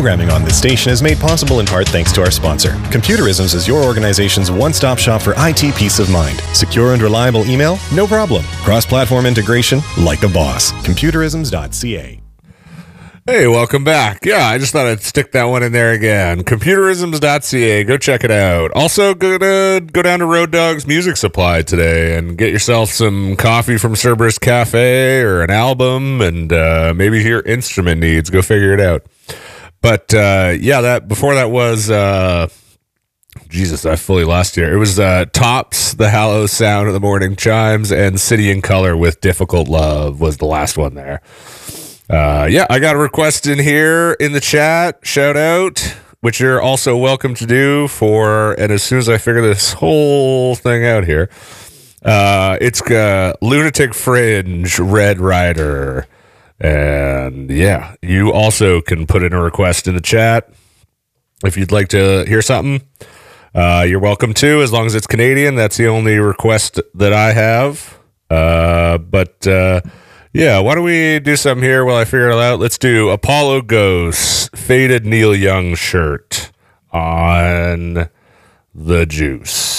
Programming on this station is made possible in part thanks to our sponsor. Computerisms is your organization's one-stop shop for IT peace of mind. Secure and reliable email? No problem. Cross-platform integration? Like a boss. Computerisms.ca. Hey, welcome back. Yeah, I just thought I'd stick that one in there again. Computerisms.ca. Go check it out. Also, go down to Road Dog's Music Supply today and get yourself some coffee from Cerberus Cafe or an album and maybe your instrument needs. Go figure it out. But before that was Jesus, I fully lost here. It was Tops, The Hallow Sound of the Morning Chimes, and City in Color with Difficult Love was the last one there. I got a request in here in the chat, shout out, which you're also welcome to do and as soon as I figure this whole thing out here, it's Lunatic Fringe, Red Rider. And yeah, you also can put in a request in the chat if you'd like to hear something. You're welcome to, as long as it's Canadian. That's the only request that I have. Yeah, why don't we do something here while I figure it out? Let's do Apollo Ghosts, Faded Neil Young shirt on the Juice.